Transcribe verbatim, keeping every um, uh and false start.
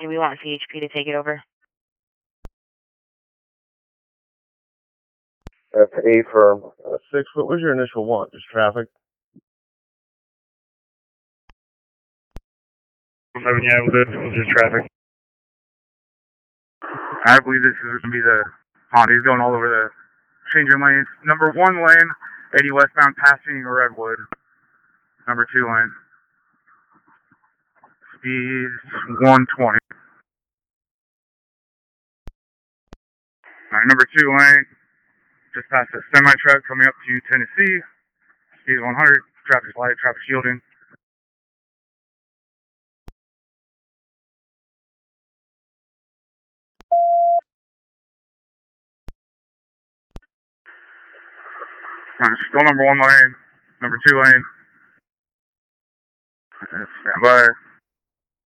and we want C H P to take it over. That's A firm. Uh, six, what was your initial want? Just traffic? Seven, yeah, it was, it was just traffic. I believe this is going to be the Honda. He's going all over the changing lanes. Number one lane, eighty westbound passing Redwood. Number two lane. Speed one twenty. Alright, number two lane, just past a semi truck coming up to Tennessee. Speed one hundred. Traffic light, traffic shielding. Alright, still number one lane. Number two lane. Stand by.